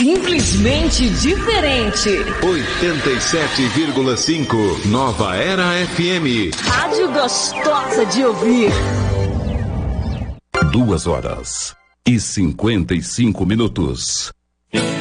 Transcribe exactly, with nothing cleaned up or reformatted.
Simplesmente diferente. oitenta e sete vírgula cinco Nova Era F M. Rádio gostosa de ouvir. Duas horas e cinquenta e cinco minutos.